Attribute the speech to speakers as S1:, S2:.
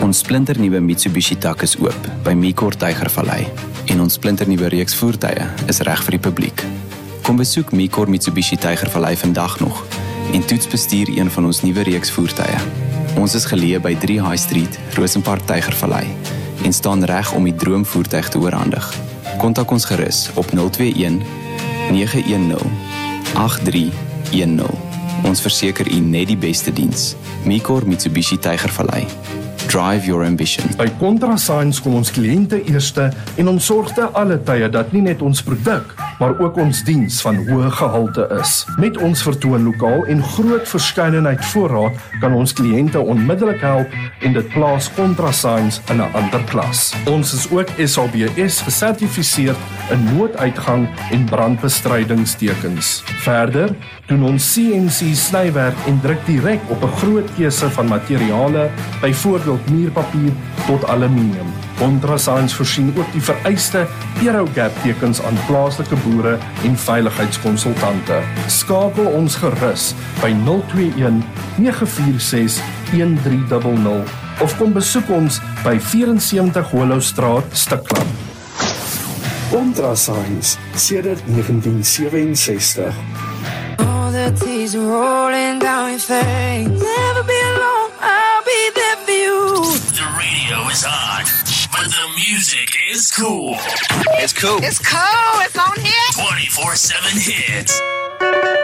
S1: Ons splinternuwe Mitsubishi tak is oop by Micor Tygervallei en ons splinternuwe reeks voertuie is reg vir die publiek. Kom besoek Micor Mitsubishi Tygervallei vandag nog en toets bestuur een van ons nuwe reeks voertuie. Ons is geleë by 3 High Street, Rosenpark Tygervallei en staan reg om die droomvoertuig te oorhandig. Kontak ons gerus op 021 910 8310. Ons verseker u net die beste diens. Micor Mitsubishi Tygervallei. Drive your ambition.
S2: By ContraSigns kom ons kliënte eerste en ons sorg te alle tye dat nie net ons produk, maar ook ons diens van hoë gehalte is. Met ons vertoonlokaal en groot verskeidenheid voorraad kan ons kliënte onmiddellik help en dit plaas ContraSigns in 'n ander klas. Ons is ook SABS gesertifiseerd in nooduitgang en brandbestrydingstekens. Verder doen ons CNC snywerk en druk direk op 'n groot keuse van materiale, byvoorbeeld muurpapier tot aluminium. ContraSigns voorsien ook die vereiste Aerogap tekens aan plaaslike boere en veiligheidskonsultante. Skakel ons gerus by 021 946 1300 of kom besoek ons by 74 Hollowstraat, Stikland. ContraSigns sedert 1967.
S3: All the tears are rolling down your face. Never be alone, I'll be there for you.
S4: The radio is on, but the music is cool.
S5: It's cool.
S3: It's cool, it's on here.
S4: 24/7 hits.